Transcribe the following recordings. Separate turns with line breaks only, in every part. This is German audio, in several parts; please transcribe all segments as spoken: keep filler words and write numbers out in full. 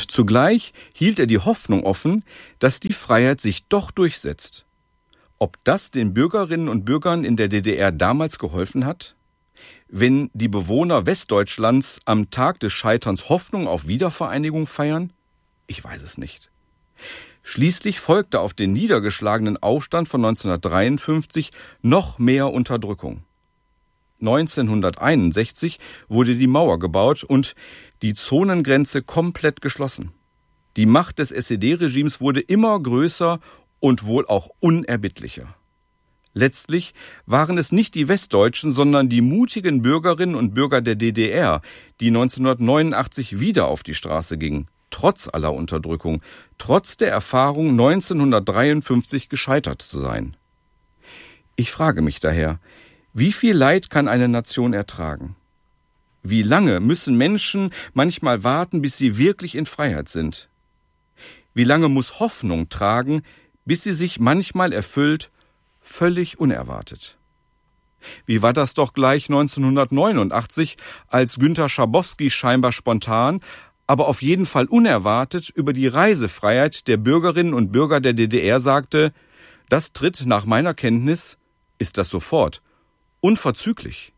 Und zugleich hielt er die Hoffnung offen, dass die Freiheit sich doch durchsetzt. Ob das den Bürgerinnen und Bürgern in der D D R damals geholfen hat? Wenn die Bewohner Westdeutschlands am Tag des Scheiterns Hoffnung auf Wiedervereinigung feiern? Ich weiß es nicht. Schließlich folgte auf den niedergeschlagenen Aufstand von neunzehnhundertdreiundfünfzig noch mehr Unterdrückung. neunzehnhunderteinundsechzig wurde die Mauer gebaut und die Zonengrenze komplett geschlossen. Die Macht des S E D-Regimes wurde immer größer und wohl auch unerbittlicher. Letztlich waren es nicht die Westdeutschen, sondern die mutigen Bürgerinnen und Bürger der D D R, die neunzehnhundertneunundachtzig wieder auf die Straße gingen, trotz aller Unterdrückung, trotz der Erfahrung, neunzehnhundertdreiundfünfzig gescheitert zu sein. Ich frage mich daher, wie viel Leid kann eine Nation ertragen? Wie lange müssen Menschen manchmal warten, bis sie wirklich in Freiheit sind? Wie lange muss Hoffnung tragen, bis sie sich manchmal erfüllt, völlig unerwartet? Wie war das doch gleich neunzehnhundertneunundachtzig, als Günter Schabowski scheinbar spontan, aber auf jeden Fall unerwartet über die Reisefreiheit der Bürgerinnen und Bürger der D D R sagte, das tritt nach meiner Kenntnis, ist das sofort, unverzüglich.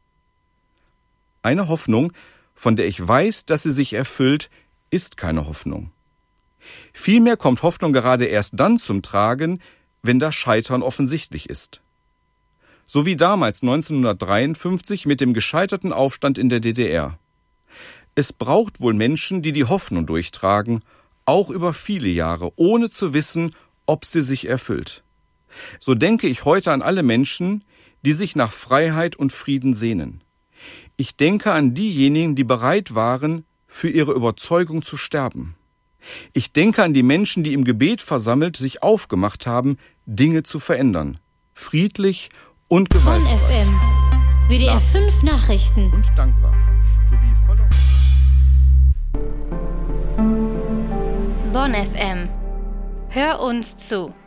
Eine Hoffnung, von der ich weiß, dass sie sich erfüllt, ist keine Hoffnung. Vielmehr kommt Hoffnung gerade erst dann zum Tragen, wenn das Scheitern offensichtlich ist. So wie damals neunzehnhundertdreiundfünfzig mit dem gescheiterten Aufstand in der D D R. Es braucht wohl Menschen, die die Hoffnung durchtragen, auch über viele Jahre, ohne zu wissen, ob sie sich erfüllt. So denke ich heute an alle Menschen, die sich nach Freiheit und Frieden sehnen. Ich denke an diejenigen, die bereit waren, für ihre Überzeugung zu sterben. Ich denke an die Menschen, die im Gebet versammelt sich aufgemacht haben, Dinge zu verändern. Friedlich und gewaltfrei.
Bonn F M. W D R fünf Nachrichten.
Und dankbar. Sowie voller
Bonn F M. Hör uns zu.